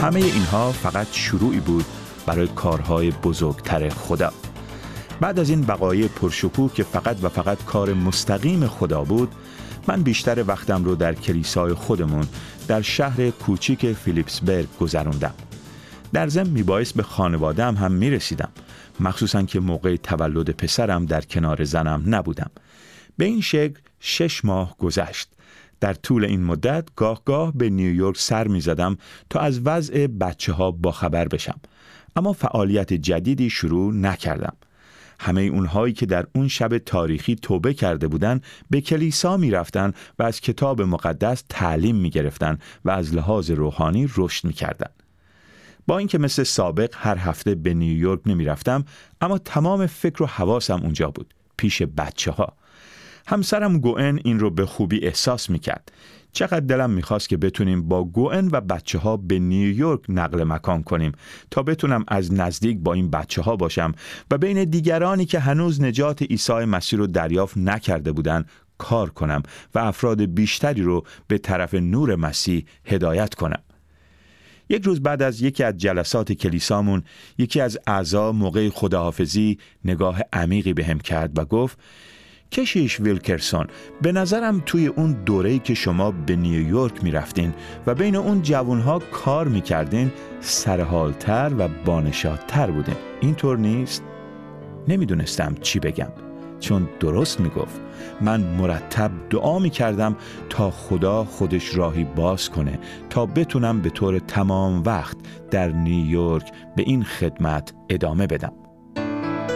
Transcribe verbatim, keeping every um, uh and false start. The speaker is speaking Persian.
همه اینها فقط شروعی بود برای کارهای بزرگتر خدا. بعد از این وقایع پرشکوه که فقط و فقط کار مستقیم خدا بود، من بیشتر وقتم رو در کلیسای خودمون در شهر کوچیک فیلیپسبرگ گذروندم. در ضمن میبایست به خانواده‌ام هم میرسیدم، مخصوصاً که موقع تولد پسرم در کنار زنم نبودم. به این شکل شش ماه گذشت. در طول این مدت گاه گاه به نیویورک سر میزدم تا از وضع بچه ها باخبر بشم، اما فعالیت جدیدی شروع نکردم. همه اونهایی که در اون شب تاریخی توبه کرده بودن به کلیسا می رفتن و از کتاب مقدس تعلیم می گرفتن و از لحاظ روحانی رشد می کردن. با اینکه مثل سابق هر هفته به نیویورک نمی رفتم، اما تمام فکر و حواسم اونجا بود، پیش بچه ها. همسرم گوئن این رو به خوبی احساس می کرد. چقدر دلم میخواست که بتونیم با گوئن و بچه ها به نیویورک نقل مکان کنیم تا بتونم از نزدیک با این بچه ها باشم و بین دیگرانی که هنوز نجات عیسی مسیح رو دریافت نکرده بودن کار کنم و افراد بیشتری رو به طرف نور مسیح هدایت کنم. یک روز بعد از یکی از جلسات کلیسامون، یکی از اعضا موقع خداحافظی نگاه عمیقی بهم کرد و گفت: کشیش ویلکرسون، به نظرم توی اون دوره‌ای که شما به نیویورک می رفتین و بین اون جوانها کار می کردین سرحالتر و بانشادتر بودین. اینطور نیست؟ نمیدونستم چی بگم، چون درست می گفت. من مرتب دعا می کردم تا خدا خودش راهی باز کنه تا بتونم به طور تمام وقت در نیویورک به این خدمت ادامه بدم.